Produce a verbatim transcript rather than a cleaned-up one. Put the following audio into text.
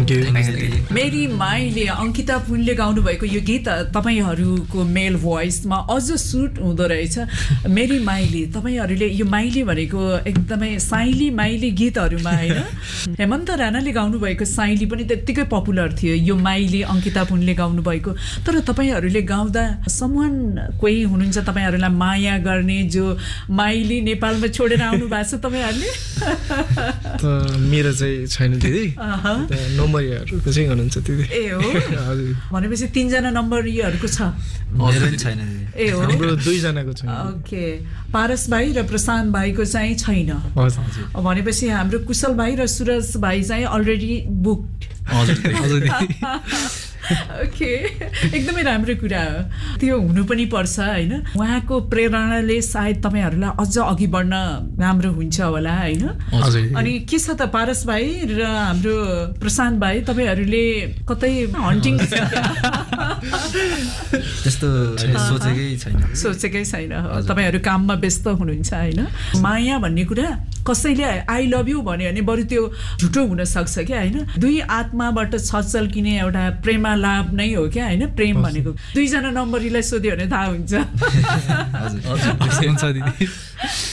thank you मेरी माईले अंकिता पुनले गाउनु भएको यो गीत तपाईहरुको मेल भोइसमा अझ सुट हुँदो रहेछ मेरी माईले तपाईहरुले यो माईले भनेको एकदमै साइली माईले गीतहरुमा हैन हेमन्त राणाले गाउनु भएको साइली पनि त्यतिकै पपुलर थियो यो माईले अंकिता पुनले गाउनु भएको तर तपाईहरुले गाउँदा समवन कोही हुनुहुन्छ तपाईहरुलाई माया गर्ने जो माईले नेपालमा छोडेर आउनु भएको छ तपाईहरुले त मेरो चाहिँ छैन दिदी नम्बरहरुको चाहिँ हुनुहुन्छ दिदी ए हो हजुर भनेपछि तीन जना नम्बरहरुको छ मेरो पनि छैन दिदी ए हो हाम्रो दुई जनाको छ ओके पारस भाइ र प्रशान्त भाइको चाहिँ छैन हजुर भनेपछि हाम्रो कुशल भाइ र सुरज भाइ चाहिँ अलरेडी बुक्ड हजुर हजुर ओके एकदमै राम्रो कुरा हो त्यो हुनु पनि पर्छ हैन उहाँको प्रेरणाले सायद तपाईहरुलाई अझ अघि बढ्न राम्रो हुन्छ होला हैन अनि के छ त पारस भाइ र हाम्रो प्रशान्त भाइ तपाईहरुले कतै हन्टिङ त्यस्तो सोचेकै छैन सोचेकै छैन तपाईहरु काममा व्यस्त हुनुहुन्छ हैन माया भन्ने कुरा कसैले आई लभ यु भन्यो भने बरु त्यो झुटो हुन सक्छ के हैन दुई आत्माबाट छलछल किने एउटा प्रेम लाभ नै हो क्या हैन प्रेम भनेको दुई जना नम्बरीलाई सोध्यो भने थाहा हुन्छ हजुर हजुर हुन्छ दिदी